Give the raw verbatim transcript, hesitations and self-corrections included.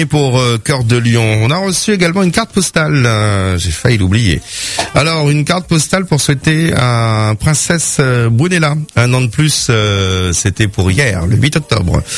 Et pour euh, Cœur de Lion, on a reçu également une carte postale. Euh, j'ai failli l'oublier. Alors, une carte postale pour souhaiter à Princesse euh, Brunella un an de plus. Euh, c'était pour hier, le huit octobre.